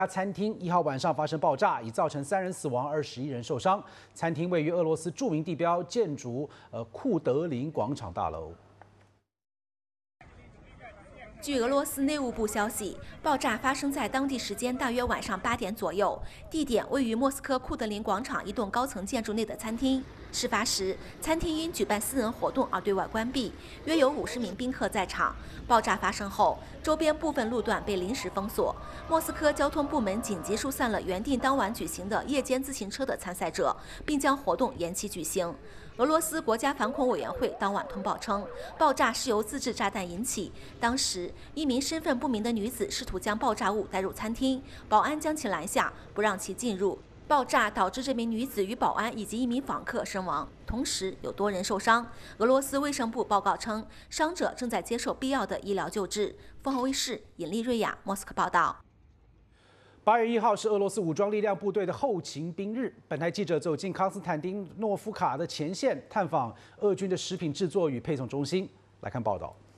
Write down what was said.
家餐厅1号晚上发生爆炸，已造成3人死亡、21人受伤。餐厅位于俄罗斯著名地标建筑库德林广场大楼。 据俄罗斯内务部消息，爆炸发生在当地时间大约晚上8点左右，地点位于莫斯科库德林广场一栋高层建筑内的餐厅。事发时，餐厅因举办私人活动而对外关闭，约有50名宾客在场。爆炸发生后，周边部分路段被临时封锁。莫斯科交通部门紧急疏散了原定当晚举行的夜间自行车的参赛者，并将活动延期举行。 俄罗斯国家反恐委员会当晚通报称，爆炸是由自制炸弹引起。当时，一名身份不明的女子试图将爆炸物带入餐厅，保安将其拦下，不让其进入。爆炸导致这名女子与保安以及一名访客身亡，同时有多人受伤。俄罗斯卫生部报告称，伤者正在接受必要的医疗救治。凤凰卫视尹丽瑞亚莫斯科报道。 8月1号是俄罗斯武装力量部队的后勤兵日。本台记者走进康斯坦丁诺夫卡的前线，探访俄军的食品制作与配送中心，来看报道。